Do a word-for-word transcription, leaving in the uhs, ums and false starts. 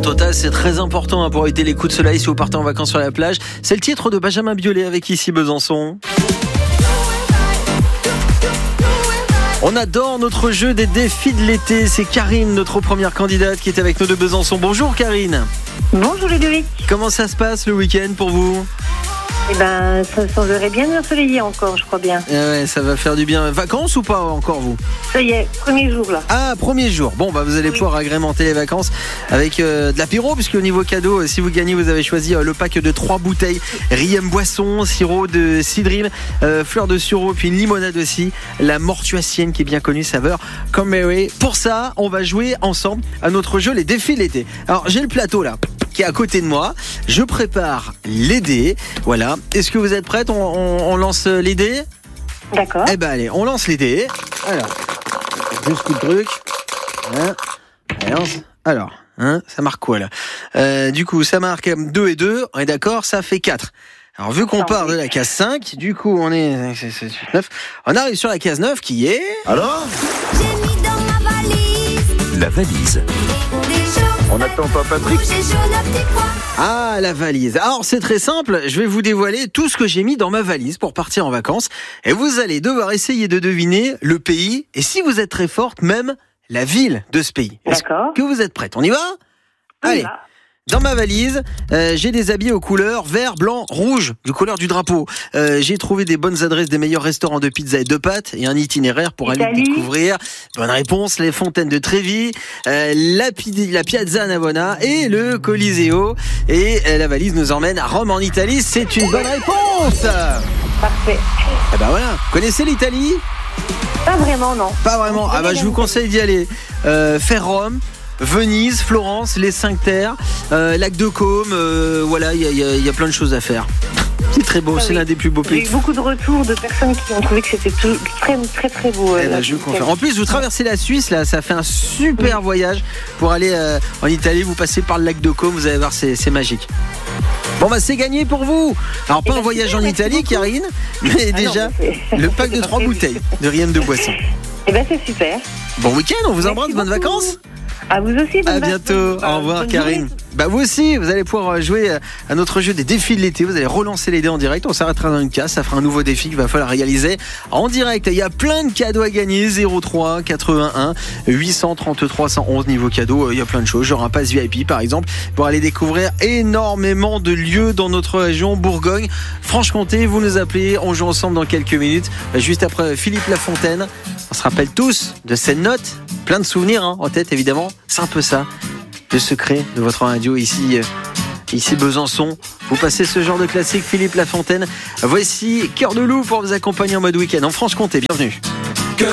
total, c'est très important hein, pour éviter les coups de soleil si vous partez en vacances sur la plage. C'est le titre de Benjamin Biolay avec Ici Besançon. On adore notre jeu des défis de l'été. C'est Karine, notre première candidate, qui est avec nous de Besançon. Bonjour Karine. Bonjour Ludovic. Comment ça se passe le week-end pour vous ? Eh ben, ça semblerait bien ensoleillé encore, je crois bien. Eh ouais, ça va faire du bien. Vacances ou pas encore vous ? Ça y est, premier jour là. Ah, premier jour. Bon, bah vous allez oui. pouvoir agrémenter les vacances avec euh, de l'apéro, puisque au niveau cadeau, si vous gagnez, vous avez choisi euh, le pack de trois bouteilles Riem Boisson, sirop de cidrine, euh, fleur de sureau, puis une limonade aussi, la mortuacienne qui est bien connue, saveur comme Mary. Pour ça, on va jouer ensemble à notre jeu les défis de l'été. Alors, j'ai le plateau là qui est à côté de moi. Je prépare les dés. Voilà. Est-ce que vous êtes prête ? on, on, on lance les dés ? D'accord. Eh ben allez, on lance les dés. Alors, jusqu'au truc. Hein. Alors, alors hein, ça marque quoi là ? euh, Du coup, ça marque deux et deux. On est d'accord ? Ça fait quatre. Alors, vu qu'on part de la case cinq, du coup, on est neuf. On arrive sur la case neuf qui est... Alors ? J'ai mis dans ma valise La valise. On n'attend pas Patrick. Ah, la valise. Alors, c'est très simple. Je vais vous dévoiler tout ce que j'ai mis dans ma valise pour partir en vacances. Et vous allez devoir essayer de deviner le pays. Et si vous êtes très forte, même la ville de ce pays. D'accord. Est-ce que vous êtes prête ? On y va ? On y Allez. va. Dans ma valise, euh, j'ai des habits aux couleurs vert, blanc, rouge, du couleur du drapeau. Euh, j'ai trouvé des bonnes adresses des meilleurs restaurants de pizza et de pâtes et un itinéraire pour Italie. aller découvrir. Bonne réponse, les fontaines de Trévi, euh, la, la Piazza Navona et le Coliseo. Et euh, la valise nous emmène à Rome en Italie. C'est une bonne réponse. Parfait. Eh ben voilà. Connaissez l'Italie ? Pas vraiment, non. Pas vraiment. Ah bah je vous conseille d'y aller. Euh, faire Rome. Venise, Florence, les cinq terres, euh, lac de Côme, euh, voilà, il y, y, y a plein de choses à faire. C'est très beau, ah c'est oui. l'un des plus beaux pays. J'ai eu beaucoup de retours de personnes qui ont trouvé que c'était tout, très très très beau. Eh ben, je confirme. En plus, vous traversez la Suisse, là, ça fait un super oui. voyage pour aller euh, en Italie. Vous passez par le lac de Côme, vous allez voir, c'est, c'est magique. Bon bah c'est gagné pour vous. Alors pas eh ben, un voyage super, en Italie, beaucoup. Karine, mais ah déjà non, mais le pack de trois bouteilles de Riem de Boisson. Eh ben c'est super. Bon week-end, on vous embrasse, bonnes vacances. À vous aussi. À bientôt. Au revoir, Karine. Bah vous aussi, vous allez pouvoir jouer à notre jeu des défis de l'été. Vous allez relancer les dés en direct. On s'arrêtera dans une case. Ça fera un nouveau défi qu'il va falloir réaliser en direct. Il y a plein de cadeaux à gagner. zéro trois quatre-vingt-un huit cent trente-trois cent onze niveau cadeau. Il y a plein de choses. Genre un pass V I P par exemple pour aller découvrir énormément de lieux dans notre région Bourgogne, Franche-Comté. Vous nous appelez. On joue ensemble dans quelques minutes. Juste après Philippe Lafontaine. On se rappelle tous de cette note. Plein de souvenirs hein, en tête évidemment. C'est un peu ça. Le secret de votre radio ici, euh, ici Besançon. Vous passez ce genre de classique, Philippe Lafontaine. Voici Cœur de loup pour vous accompagner en mode week-end en Franche-Comté. Bienvenue.